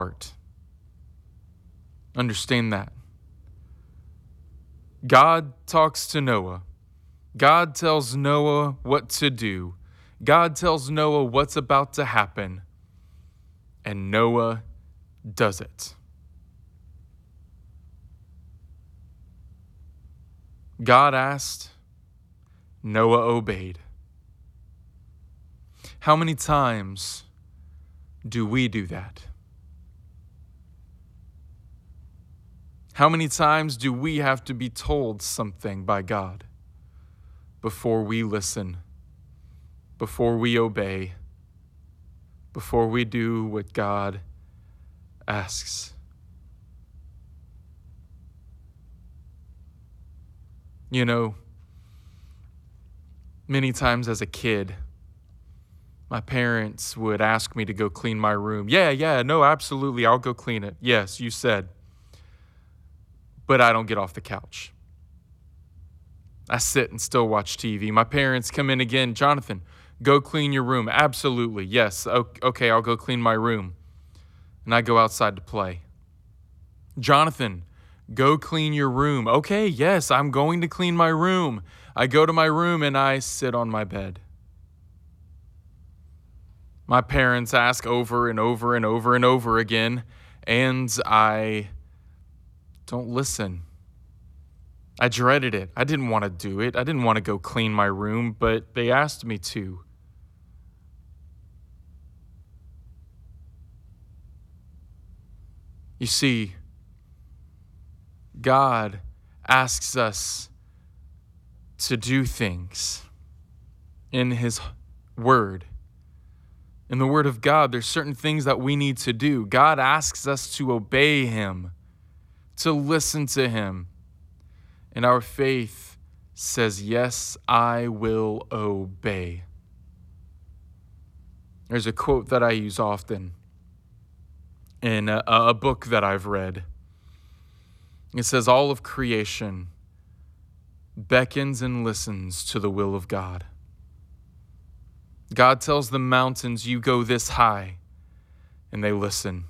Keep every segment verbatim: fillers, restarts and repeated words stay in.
heart. Understand that. God talks to Noah. God tells Noah what to do. God tells Noah what's about to happen. And Noah does it. God asked, Noah obeyed. How many times do we do that? How many times do we have to be told something by God before we listen, before we obey, before we do what God asks? You know, many times as a kid, my parents would ask me to go clean my room. Yeah, yeah, no, absolutely, I'll go clean it. Yes, you said. But I don't get off the couch. I sit and still watch T V. My parents come in again. Jonathan, go clean your room. Absolutely, yes. Okay, I'll go clean my room. And I go outside to play. Jonathan, go clean your room. Okay, yes, I'm going to clean my room. I go to my room and I sit on my bed. My parents ask over and over and over and over again, and I don't listen. I dreaded it. I didn't want to do it. I didn't want to go clean my room, but they asked me to. You see, God asks us to do things in His Word. In the Word of God, there's certain things that we need to do. God asks us to obey Him, to listen to Him. And our faith says, yes, I will obey. There's a quote that I use often in a, a book that I've read. It says, all of creation beckons and listens to the will of God. God tells the mountains, you go this high, and they listen.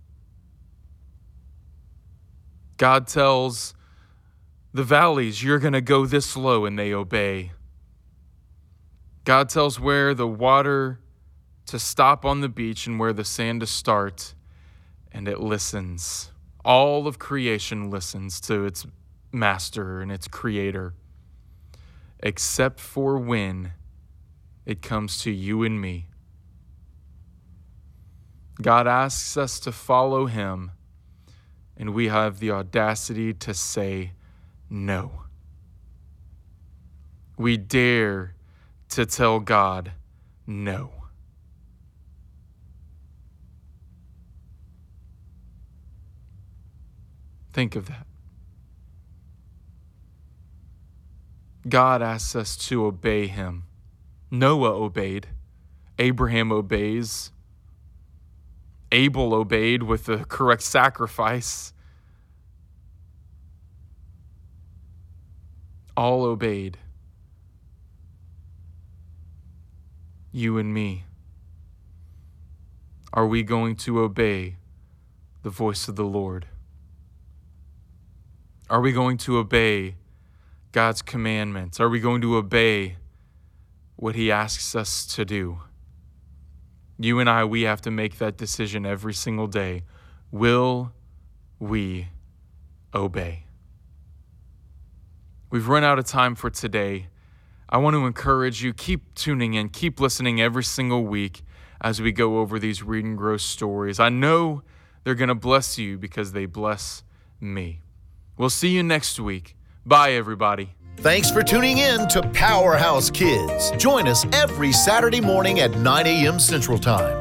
God tells the valleys, you're going to go this low, and they obey. God tells where the water to stop on the beach and where the sand to start, and it listens. All of creation listens to its master and its creator, except for when it comes to you and me. God asks us to follow Him, and we have the audacity to say no. We dare to tell God no. Think of that. God asks us to obey Him. Noah obeyed. Abraham obeys. Abel obeyed with the correct sacrifice. All obeyed. You and me. Are we going to obey the voice of the Lord? Are we going to obey God's commandments? Are we going to obey what He asks us to do? You and I, we have to make that decision every single day. Will we obey? We've run out of time for today. I want to encourage you, keep tuning in, keep listening every single week as we go over these Read and Grow stories. I know they're going to bless you because they bless me. We'll see you next week. Bye, everybody. Thanks for tuning in to Powerhouse Kids. Join us every Saturday morning at nine a.m. Central Time.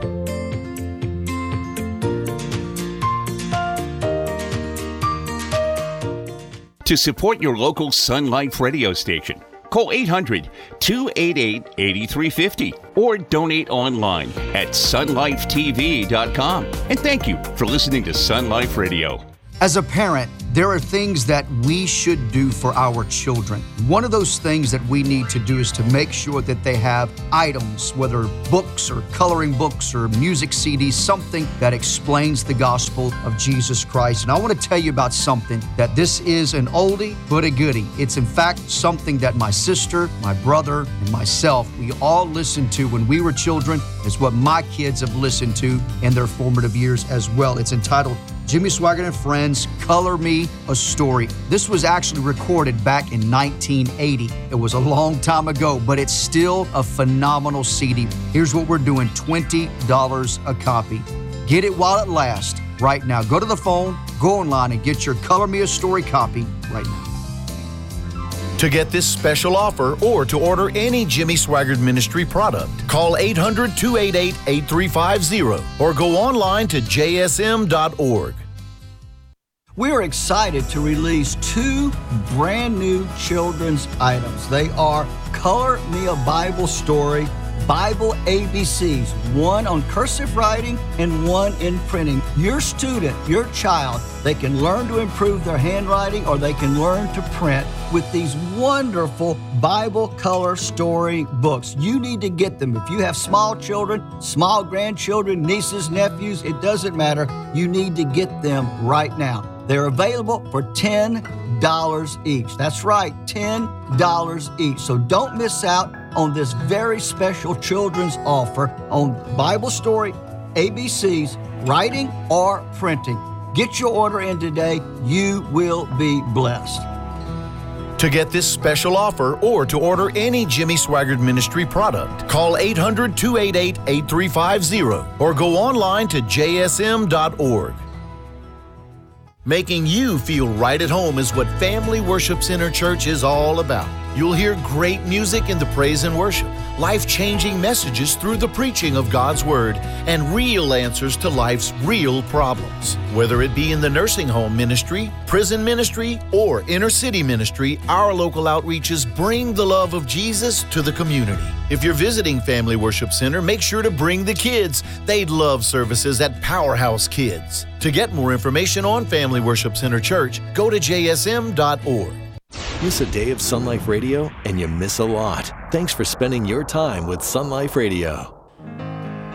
To support your local Sun Life radio station, call eight hundred, two eight eight, eight three five zero or donate online at sun life t v dot com. And thank you for listening to Sun Life Radio. As a parent, there are things that we should do for our children. One of those things that we need to do is to make sure that they have items, whether books or coloring books or music C Ds, something that explains the gospel of Jesus Christ. And I want to tell you about something that this is an oldie but a goodie. It's in fact something that my sister, my brother, and myself, we all listened to when we were children. It's what my kids have listened to in their formative years as well. It's entitled Jimmy Swaggart and Friends, Color Me a Story. This was actually recorded back in nineteen eighty. It was a long time ago, but it's still a phenomenal C D. Here's what we're doing, twenty dollars a copy. Get it while it lasts right now. Go to the phone, go online, and get your Color Me a Story copy right now. To get this special offer or to order any Jimmy Swaggart Ministry product, call eight hundred, two eight eight, eight three five zero or go online to j s m dot org. We are excited to release two brand new children's items. They are Color Me a Bible Story, Bible A B Cs, one on cursive writing and one in printing. Your student, your child, they can learn to improve their handwriting or they can learn to print with these wonderful Bible color story books. You need to get them. If you have small children, small grandchildren, nieces, nephews, it doesn't matter. You need to get them right now. They're available for ten dollars each. That's right, ten dollars each. So don't miss out on this very special children's offer on Bible story, A B Cs, writing, or printing. Get your order in today. You will be blessed. To get this special offer or to order any Jimmy Swaggart Ministry product, call eight hundred, two eight eight, eight three five zero or go online to j s m dot org. Making you feel right at home is what Family Worship Center Church is all about. You'll hear great music in the praise and worship, life-changing messages through the preaching of God's Word, and real answers to life's real problems. Whether it be in the nursing home ministry, prison ministry, or inner city ministry, our local outreaches bring the love of Jesus to the community. If you're visiting Family Worship Center, make sure to bring the kids. They'd love services at Powerhouse Kids. To get more information on Family Worship Center Church, go to j s m dot org. Miss a day of Sun Life Radio and you miss a lot. Thanks for spending your time with Sun Life Radio.